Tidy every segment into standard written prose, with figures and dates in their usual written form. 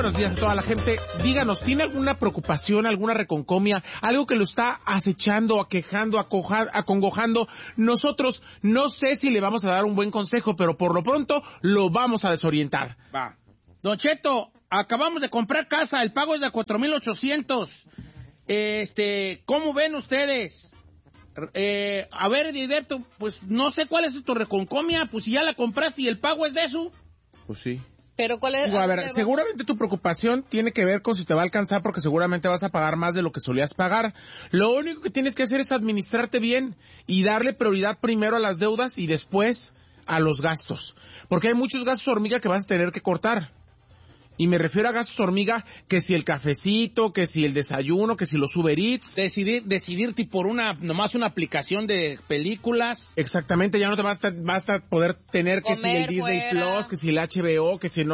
buenos días a toda la gente. Díganos, ¿tiene alguna preocupación, alguna reconcomia, algo que lo está acechando, aquejando, acongojando? Nosotros no sé si le vamos a dar un buen consejo, pero por lo pronto lo vamos a desorientar. Va. Don Cheto, acabamos de comprar casa, el pago es de 4,800. ¿Cómo ven ustedes? A ver, Heriberto, pues no sé cuál es tu reconcomia, pues si ya la compraste y el pago es de eso. Pues sí. Pero ¿cuál es? Digo, a ver, seguramente tu preocupación tiene que ver con si te va a alcanzar porque seguramente vas a pagar más de lo que solías pagar. Lo único que tienes que hacer es administrarte bien y darle prioridad primero a las deudas y después a los gastos. Porque hay muchos gastos hormiga que vas a tener que cortar. Y me refiero a gastos hormiga, que si el cafecito, que si el desayuno, que si los Uber Eats. Decidirte por nomás una aplicación de películas. Exactamente, ya no te basta poder tener que si el Disney fuera. Plus, que si el HBO, que si no.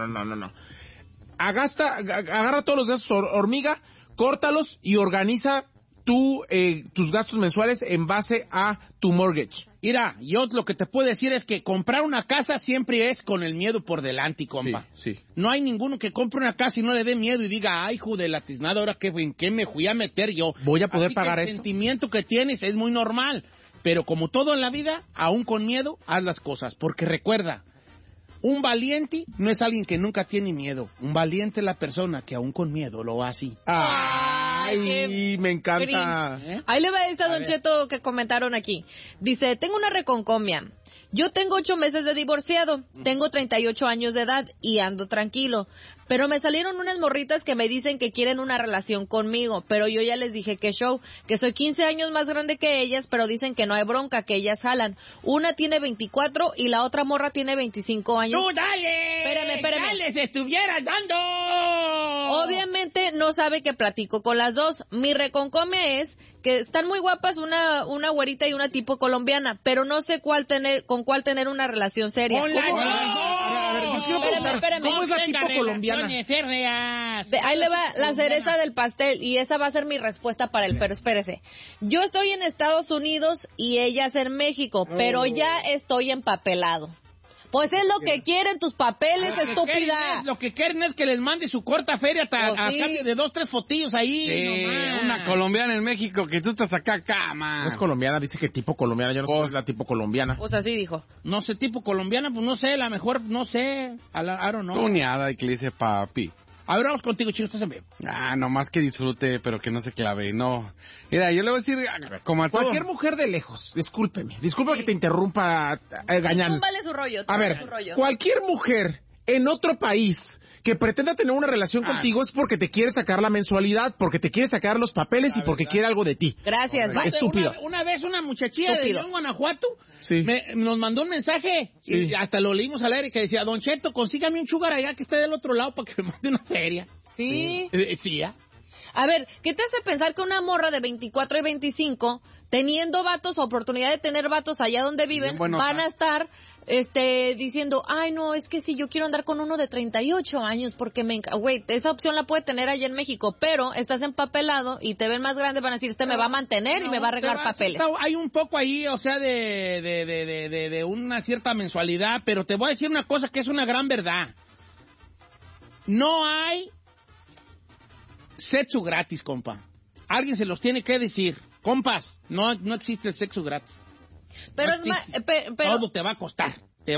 Agarra todos los gastos hormiga, córtalos y organiza tus gastos mensuales en base a tu mortgage. Mira, yo lo que te puedo decir es que comprar una casa siempre es con el miedo por delante, compa. Sí. No hay ninguno que compre una casa y no le dé miedo y diga, ay, hijo de la tiznada, ahora en qué me fui a meter yo. Voy a poder pagar esto. El sentimiento que tienes es muy normal, pero como todo en la vida, aún con miedo, haz las cosas, porque recuerda, un valiente no es alguien que nunca tiene miedo. Un valiente es la persona que aún con miedo lo hace. Ay, me encanta. Ahí le va a Don Cheto que comentaron aquí. Dice, tengo una reconcomia. Yo tengo 8 meses de divorciado, tengo 38 años de edad y ando tranquilo, pero me salieron unas morritas que me dicen que quieren una relación conmigo, pero yo ya les dije que show, que soy 15 años más grande que ellas, pero dicen que no hay bronca, que ellas jalan. Una tiene 24 y la otra morra tiene 25 años. ¡Tú dale! Espérame. ¡Dale, se estuvieras dando! Obviamente no sabe que platico con las dos. Mi reconcomia es que están muy guapas una güerita y una tipo colombiana, pero no sé con cuál tener una relación seria. ¡Con las dos! A ver, yo quiero preguntar, Espérame. ¿cómo es la tipo colombiana? Ahí le va la cereza del pastel y esa va a ser mi respuesta para él, pero espérese. Yo estoy en Estados Unidos y ellas en México, pero ya estoy empapelado. Pues es lo que quieren tus papeles, estúpida. Lo que quieren es que les mande su corta feria casi de 2, 3 fotillos ahí. Una colombiana en México, que tú estás acá, man. No es colombiana, dice que tipo colombiana, yo no sé cuál es la tipo colombiana. Pues así dijo. No sé, tipo colombiana, pues no sé, la mejor, no sé, I don't know. Tuneada, que le dice papi. A ver, vamos contigo, chicos, estás en vivo. Nomás que disfrute, pero que no se clave, no. Mira, yo le voy a decir, como a todo. Cualquier mujer de lejos, disculpa que te interrumpa, Gañán. Túmbale su rollo, A ver, cualquier mujer en otro país que pretenda tener una relación contigo es porque te quiere sacar la mensualidad, porque te quiere sacar los papeles y porque quiere algo de ti. Gracias, estúpido. Una vez una muchachilla de León, Guanajuato, nos mandó un mensaje, y hasta lo leímos al aire, que decía, Don Cheto, consígame un sugar allá que esté del otro lado para que me mande una feria. Sí. Sí, ¿ya? A ver, ¿qué te hace pensar que una morra de 24 y 25, teniendo vatos, oportunidad de tener vatos allá donde viven, van a estar diciendo, ay, no, es que si yo quiero andar con uno de 38 años porque güey, esa opción la puede tener allá en México, pero estás empapelado y te ven más grande, van a decir, me va a mantener y me va a arreglar papeles. Hay un poco ahí, o sea, de una cierta mensualidad, pero te voy a decir una cosa que es una gran verdad. No hay sexo gratis, compa. Alguien se los tiene que decir. Compas, no existe el sexo gratis. Pero todo te va a costar.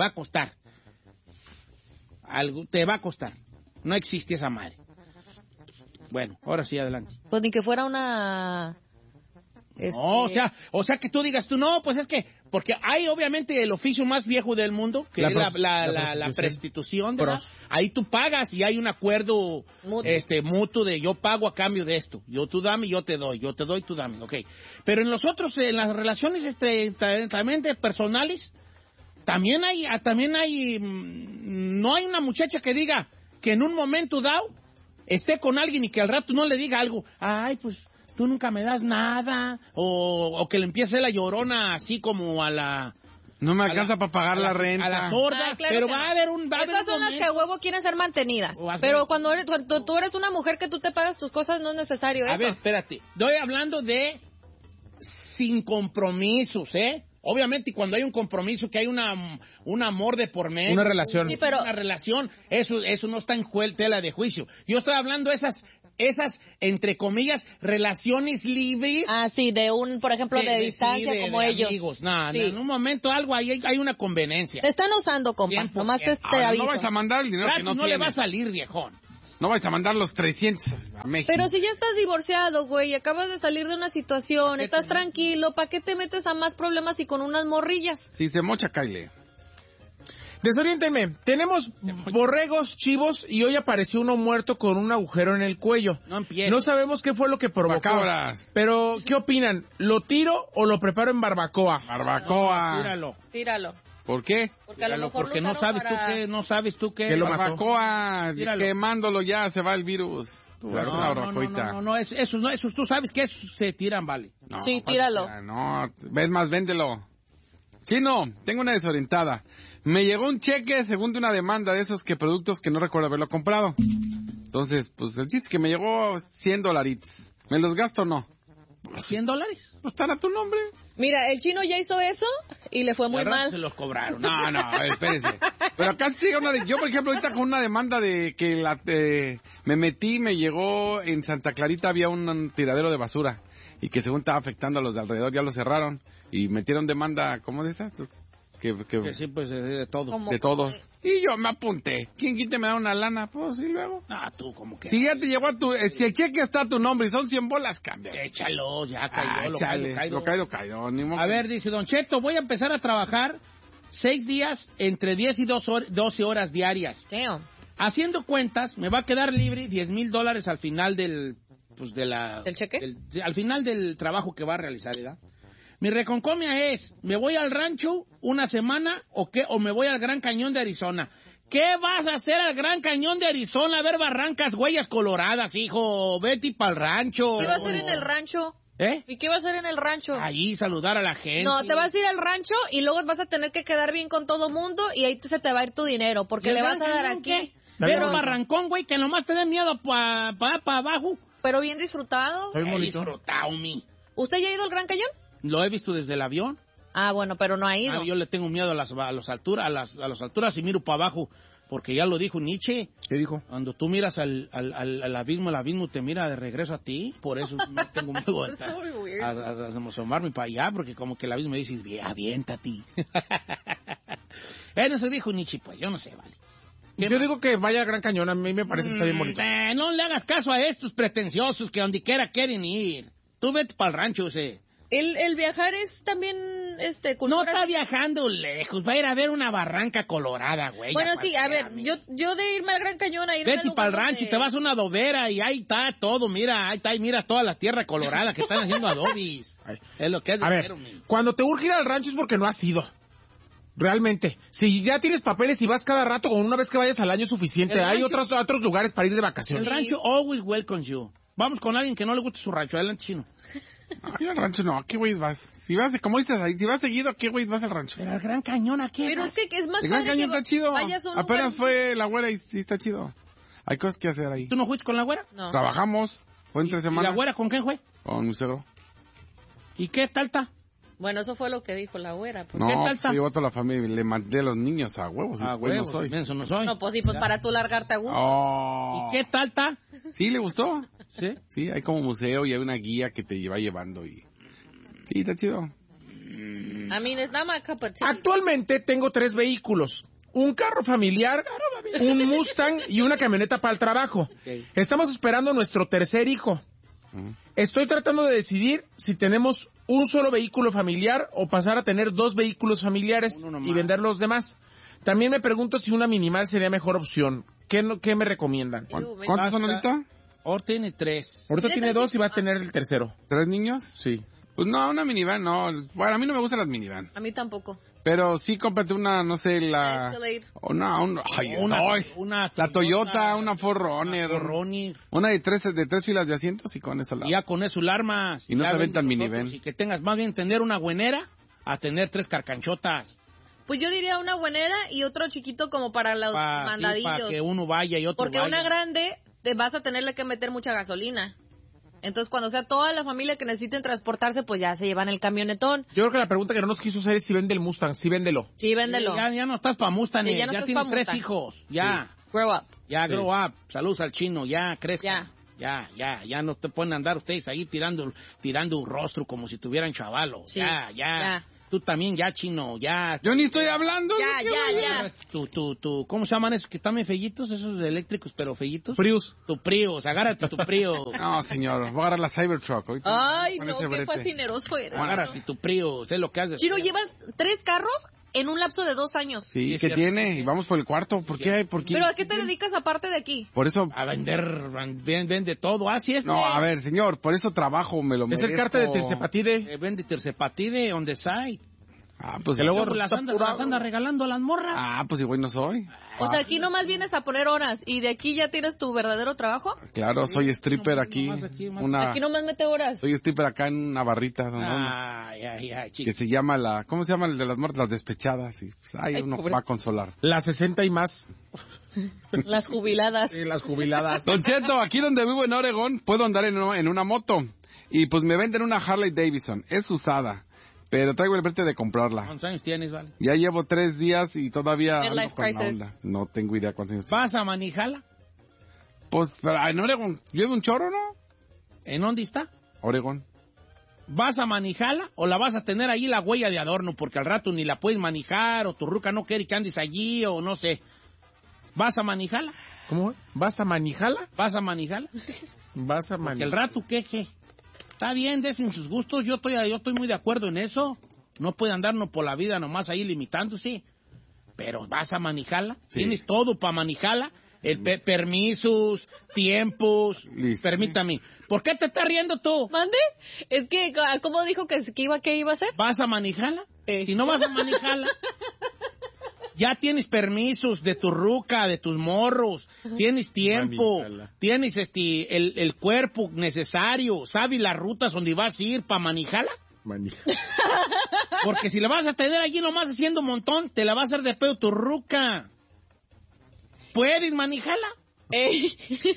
Algo te va a costar. No existe esa madre. Bueno, ahora sí, adelante. Pues ni que fuera una... No, o sea que tú digas tú, no, pues es que, porque hay obviamente el oficio más viejo del mundo, que es la prostitución, ¿verdad? Ahí tú pagas y hay un acuerdo mutuo de yo pago a cambio de esto, tú dame, yo te doy, tú dame, ok. Pero en las relaciones también personales, también hay, no hay una muchacha que diga que en un momento dado esté con alguien y que al rato no le diga algo, ay, pues tú nunca me das nada, o que le empiece la llorona así como a la... No me alcanza para pagar la renta. A la sorda, claro, pero va a haber un... Esas son las que a huevo quieren ser mantenidas. Pero cuando tú eres una mujer que tú te pagas tus cosas, no es necesario eso. A ver, espérate. Estoy hablando de sin compromisos, ¿eh? Obviamente, cuando hay un compromiso, que hay un amor de por medio. Una relación. Sí, pero... Una relación, eso no está en tela de juicio. Yo estoy hablando de esas, entre comillas, relaciones libres. Ah, sí, por ejemplo, de distancia, como ellos. Amigos. No, en un momento algo hay una conveniencia. Te están usando, compa. Nomás te aviso. No vas a mandar el dinero que no le va a salir, viejón. No vais a mandar los 300 a México. Pero si ya estás divorciado, güey, acabas de salir de una situación, estás tranquilo, ¿para qué te metes a más problemas y con unas morrillas? Sí, se mocha, Kyle. Desoriéntenme. Tenemos borregos, chivos, y hoy apareció uno muerto con un agujero en el cuello. No sabemos qué fue lo que provocó. Cabras. Pero, ¿qué opinan? ¿Lo tiro o lo preparo en barbacoa? Barbacoa. No, tíralo. ¿Por qué? Porque a lo mejor porque no sabes tú qué. lo mató. Barbacoa, quemándolo ya se va el virus. Eso, tú sabes que eso se tiran, vale. No, sí, tíralo. No, ves más, véndelo. Chino, tengo una desorientada. Me llegó un cheque según de una demanda de esos productos que no recuerdo haberlo comprado. Entonces, pues el chiste es que me llegó $100. ¿Me los gasto o no? ¿$100? Pues están a tu nombre. Mira, el chino ya hizo eso y le fue muy mal. Se los cobraron. No, espérese. Pero acá sí llega yo, por ejemplo, ahorita con una demanda de que me llegó en Santa Clarita, había un tiradero de basura y que según estaba afectando a los de alrededor, ya lo cerraron y metieron demanda, ¿cómo de estas? Que sí, pues de todo. De todos. Y yo me apunté. ¿Quién quite me da una lana? Pues, y luego. Tú como que. Si ya te llegó si el cheque está a tu nombre y son 100 bolas, cambia. Échalo, ya cayó. Lo caído. Ni modo. A ver, dice Don Cheto, voy a empezar a trabajar 6 días entre 10 y 12 horas diarias. Damn. Haciendo cuentas, me va a quedar libre $10,000 al final ¿del cheque? Al final del trabajo que va a realizar, ¿verdad? Mi reconcomia es, ¿me voy al rancho una semana o me voy al Gran Cañón de Arizona? ¿Qué vas a hacer al Gran Cañón de Arizona? A ver barrancas, huellas coloradas, hijo. Vete para el rancho. ¿Qué va a hacer en el rancho? ¿Y qué va a hacer en el rancho? Ahí, saludar a la gente. No, te vas a ir al rancho y luego vas a tener que quedar bien con todo mundo y ahí se te va a ir tu dinero porque le vas a dar aquí. Pero un barrancón, güey, que nomás te dé miedo para abajo. Pero bien disfrutado. Disfrutado, mi. ¿Usted ya ha ido al Gran Cañón? Lo he visto desde el avión. Ah, bueno, pero no ha ido. Yo le tengo miedo a las alturas y miro para abajo, porque ya lo dijo Nietzsche. ¿Qué dijo? Cuando tú miras al abismo, el abismo te mira de regreso a ti. Por eso no tengo miedo a asomarme para allá, porque como que el abismo me dice, aviéntate. Eso dijo Nietzsche, pues, yo no sé, vale. Yo digo que vaya al Gran Cañón, a mí me parece que está bien bonito. No le hagas caso a estos pretenciosos que donde quiera quieren ir. Tú vete para el rancho, El viajar es también, cultura. No está viajando lejos, va a ir a ver una barranca colorada, güey. Bueno, sí, a ver, yo de irme al Gran Cañón a irme vete para el rancho y te vas a una adobera y ahí está todo, mira toda la tierra colorada que están haciendo adobis. Es lo que es. A ver, cuando te urge ir al rancho es porque no has ido. Realmente. Si ya tienes papeles y vas cada rato o una vez que vayas al año es suficiente. Hay otros lugares para ir de vacaciones. El rancho always welcomes you. Vamos con alguien que no le guste su rancho. Adelante, Chino. Ay, al rancho no, ¿a qué güey vas? Como dices ahí, si vas seguido, ¿a qué güey vas al rancho? Pero al Gran Cañón, ¿a qué? Pero es que es más el Gran Cañón está chido. Apenas lugar... fue la güera y sí está chido. Hay cosas que hacer ahí. ¿Tú no fuiste con la güera? No. Trabajamos, fue entre semanas. ¿Y la güera con quién fue? Con mi suegro. ¿Y qué tal está? Bueno, eso fue lo que dijo la güera. No, ¿qué tal está? Llevó a toda la familia y le mandé a los niños a huevos. A huevos, no soy. Eso no soy. No, pues sí, pues para tú largarte a gusto. Oh. ¿Y qué tal está? Sí, le gustó. ¿Sí? Sí, hay como museo y hay una guía que te va llevando y... Sí, está chido. Actualmente tengo 3 vehículos. Un carro familiar, un Mustang y una camioneta para el trabajo. Okay. Estamos esperando nuestro tercer hijo. Estoy tratando de decidir si tenemos un solo vehículo familiar o pasar a tener 2 vehículos familiares y vender los demás. También me pregunto si una minimal sería mejor opción. ¿Qué me recomiendan? ¿Cuántos son ahorita? Ahora tiene 3. Ahorita tiene 2 y va a tener el tercero. ¿3 niños? Sí. Pues no, una minivan no. Bueno, a mí no me gustan las minivan. A mí tampoco. Pero sí, cómprate una, no sé, la Toyota, una 4Runner. Una de 3 filas de asientos y con eso la... Y ya con eso la armas. Y no se ven tan minivan. Y que tengas más bien tener una buenera a tener 3 carcanchotas. Pues yo diría una buenera y otro chiquito como para los mandadillos. Para que uno vaya y otro porque vaya. Una grande te vas a tenerle que meter mucha gasolina. Entonces, cuando sea toda la familia que necesiten transportarse, pues ya se llevan el camionetón. Yo creo que la pregunta que no nos quiso hacer es si vende el Mustang. Sí, véndelo. Sí, véndelo. Ya no estás para Mustang, Sí, ya no estás tienes pa' 3 Mustang. hijos, ya. Sí. Grow up. Ya, Sí. grow up. Saludos al chino, ya, crezca. Ya no te pueden andar ustedes ahí tirando rostro como si tuvieran chavalos. Sí. Ya. Tú también, ya, chino, ya. Yo ni estoy hablando. Ya. ¿Cómo se llaman esos que están bien fellitos? Esos eléctricos, pero fellitos. Prius. Tu Prius, agárrate tu Prius. No, señor, voy a agarrar la Cybertruck. Ahorita, Ay, con no, ese qué brete. fascineroso eres. Agárrate tu Prius, es lo que haces. Chino, llevas 3 carros en un lapso de 2 años. Sí, Sí, ¿qué es cierto, tiene? sí. Y vamos por el cuarto. ¿Por qué? ¿Pero a qué te dedicas aparte de aquí? Por eso... A vende todo. Así es. No, a ver, señor, por eso trabajo, me lo Es merezco. el cártel de Tersepatide. Vende tercepatide on the side. Ah, pues... Que luego Las anda regalando a las morras. Ah, pues igual no soy. O sea, aquí nomás vienes a poner horas y de aquí ya tienes tu verdadero trabajo. Claro, soy stripper aquí. nomás aquí, más. Aquí nomás mete horas. Soy stripper acá en una barrita. Ay, Que chico. se llama la... ¿Cómo se llama el de las muertas? Las despechadas. Y pues, Ay, uno pobre. va a consolar. Las 60 y más. Las jubiladas. Las jubiladas. Don Cheto, aquí donde vivo en Oregón, puedo andar en una moto. Y pues me venden una Harley Davidson. Es usada. Pero traigo el brete de comprarla. ¿Cuántos años tienes, vale? Ya llevo 3 días y todavía ando Midlife con la crisis. onda. No tengo idea cuántos años tengo. ¿Vas a manejarla? Pues, pero en Oregón, ¿llevo un chorro, no? ¿En dónde está? Oregón. ¿Vas a manejarla o la vas a tener ahí la huella de adorno? Porque al rato ni la puedes manejar o tu ruca no quiere que andes allí o no sé. ¿Vas a manejarla? ¿Cómo? ¿Vas a manijala? ¿Vas a manejarla? Vas a Porque el manijala. rato, ¿qué? Está bien, desen sus gustos, yo estoy muy de acuerdo en eso. No puede andarnos por la vida nomás ahí limitándose. Pero vas a manejarla, Sí. tienes todo para manejarla. Permisos, tiempos, Listo. permítame. ¿Por qué te estás riendo tú? ¿Mande? Es que, ¿cómo dijo que qué iba a hacer? ¿Vas a manejarla? Si no vas a manejarla, ya tienes permisos de tu ruca, de tus morros, tienes tiempo, Manejarla. tienes el cuerpo necesario, sabes las rutas donde vas a ir para manejarla. Manijala. Porque si la vas a tener allí nomás haciendo un montón, te la va a hacer de pedo tu ruca. ¿Puedes manejarla? Esa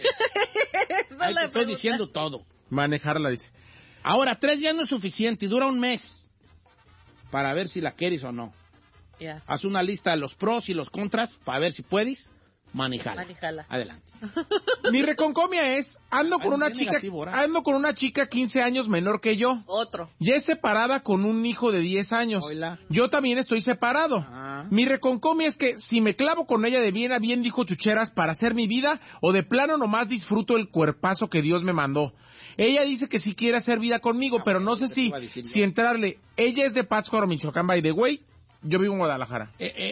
es Ahí la te estoy pregunta. diciendo todo. Manejarla, dice. Ahora, 3 días no es suficiente y dura un mes para ver si la quieres o no. Ya. Haz una lista de los pros y los contras para ver si puedes manejarla. Manejarla. Adelante. Mi reconcomia es, ando con una qué chica, negativo, ¿verdad? ando con una chica 15 años menor que yo. Otro. Ya es separada con un hijo de 10 años. Oila. Yo también estoy separado. Ah. Mi reconcomia es que si me clavo con ella de bien a bien, dijo Chucheras, para hacer mi vida, o de plano nomás disfruto el cuerpazo que Dios me mandó. Ella dice que sí quiere hacer vida conmigo, pero no sé te si, iba a decir yo. si entrarle. Ella es de Pátzcuaro, Michoacán, by the way. Yo vivo en Guadalajara.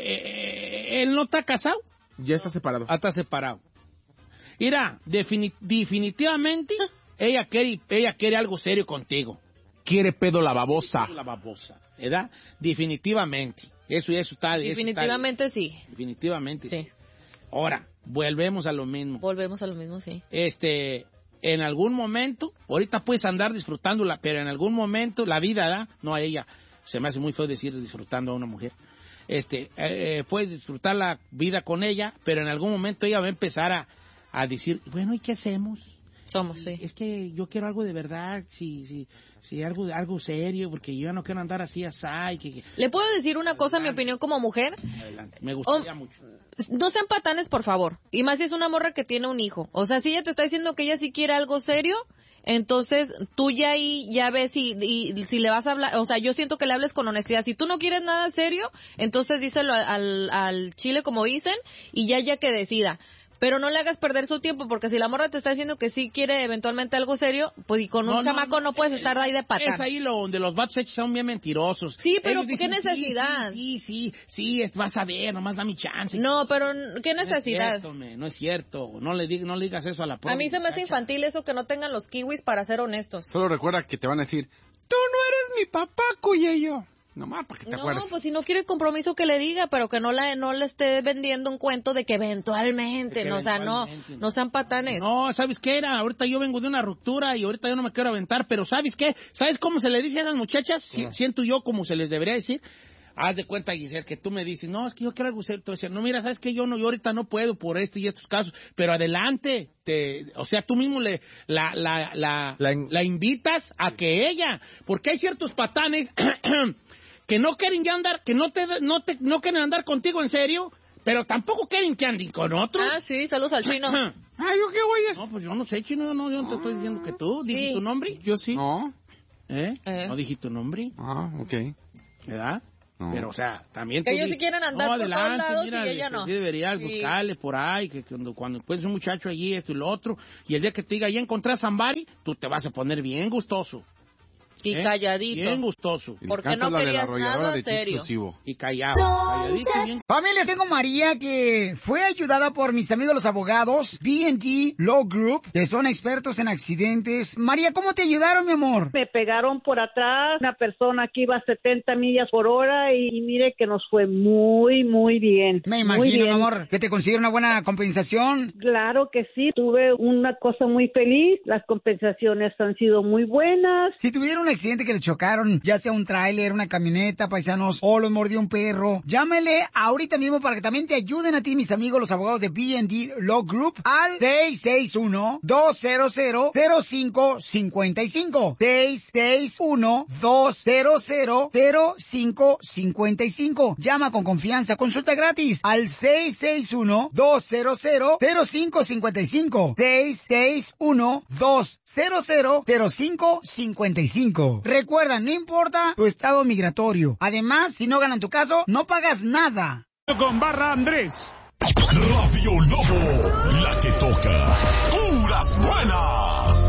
¿Él no está casado? Ya está separado. Ah, está separado. Mira, definitivamente ella quiere algo serio contigo. Quiere pedo la babosa. La babosa, ¿verdad? Definitivamente. Eso está. Definitivamente sí. Definitivamente. Sí. Ahora, volvemos a lo mismo. Volvemos a lo mismo, sí. En algún momento, ahorita puedes andar disfrutándola, pero en algún momento, la vida, ¿verdad? No a ella. Se me hace muy feo decir disfrutando a una mujer. Puedes disfrutar la vida con ella, pero en algún momento ella va a empezar a decir, bueno, ¿y qué hacemos? Somos, sí. Es que yo quiero algo de verdad, si algo serio, porque yo ya no quiero andar así, que... ¿Le puedo decir una cosa, mi opinión como mujer? Adelante, me gustaría mucho. No sean patanes, por favor. Y más si es una morra que tiene un hijo. O sea, si ella te está diciendo que ella sí quiere algo serio, entonces tú ya ahí ya ves si le vas a hablar. O sea, yo siento que le hables con honestidad. Si tú no quieres nada serio, entonces díselo al chile, como dicen, y ya que decida. Pero no le hagas perder su tiempo, porque si la morra te está diciendo que sí quiere eventualmente algo serio, pues y con un chamaco no puedes estar ahí de patán. Es ahí donde los vatos hechos son bien mentirosos. Sí, pero Ellos ¿qué dicen, necesidad? Sí, vas a ver, nomás da mi chance. No, pero ¿qué necesidad? No es cierto, no le digas eso a la pobre A mí se me hace muchacha. infantil eso que no tengan los kiwis, para ser honestos. Solo recuerda que te van a decir, tú no eres mi papá, Cuyello. Nomás para que te No, acuerdes. pues si no quiere compromiso que le diga, pero que no le esté vendiendo un cuento de que eventualmente, no, o sea, no sean patanes. No, ¿sabes qué era? Ahorita yo vengo de una ruptura y ahorita yo no me quiero aventar, pero ¿sabes qué? ¿Sabes cómo se le dice a esas muchachas? Siento yo como se les debería decir. haz de cuenta, Giselle, que tú me dices, no, es que yo quiero algo serio. Tú decías, no, mira, sabes que yo ahorita no puedo por esto y estos casos, pero adelante. O sea, tú mismo la invitas a que ella, porque hay ciertos patanes que no quieren ya andar, que no quieren andar contigo en serio, pero tampoco quieren que anden con otros. Ah, sí, saludos al chino. ¿Yo qué güeyes? No, pues yo no sé, chino, no, yo no te estoy diciendo que tú. ¿Dije Sí. tu nombre? Yo sí. No. No dije tu nombre, Ok. ¿verdad? No. Pero, o sea, también... Que ellos sí quieren andar por todos lados mira, y ella no. Sí deberías buscarle por ahí, que cuando encuentres un muchacho allí, esto y lo otro, y el día que te diga, ya encontré a Zambari, tú te vas a poner bien gustoso. Y calladito. Bien gustoso. Porque no querías nada serio. Y calladito. Bien. Familia, tengo María que fue ayudada por mis amigos los abogados B&D Law Group, que son expertos en accidentes. María, ¿cómo te ayudaron, mi amor? Me pegaron por atrás, una persona que iba a 70 millas por hora y mire que nos fue muy, muy bien. Me imagino, mi amor, que te consiguieron una buena compensación. Claro que sí, tuve una cosa muy feliz, las compensaciones han sido muy buenas. Si tuvieron un accidente que le chocaron, ya sea un tráiler, una camioneta, paisanos, o lo mordió un perro, llámele ahorita mismo para que también te ayuden a ti, mis amigos, los abogados de B&D Law Group, al 661-200-0555. 661-200-0555. Llama con confianza, consulta gratis al 661-200-0555. 661-200-0555. Recuerda, no importa tu estado migratorio. Además, si no ganan tu caso, no pagas nada. Con Barra Andrés. Radio Lobo, la que toca puras buenas.